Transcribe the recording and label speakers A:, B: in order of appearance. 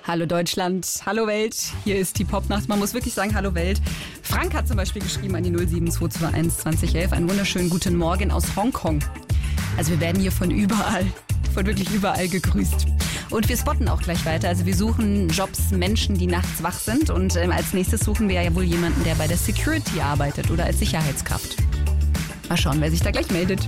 A: Hallo Deutschland, hallo Welt, hier ist die Popnacht. Man muss wirklich sagen, hallo Welt. Frank hat zum Beispiel geschrieben an die 07221 2011, einen wunderschönen guten Morgen aus Hongkong. Also wir werden hier von wirklich überall gegrüßt. Und wir spotten auch gleich weiter. Also wir suchen Jobs, Menschen, die nachts wach sind. Und als nächstes suchen wir ja wohl jemanden, der bei der Security arbeitet oder als Sicherheitskraft. Mal schauen, wer sich da gleich meldet.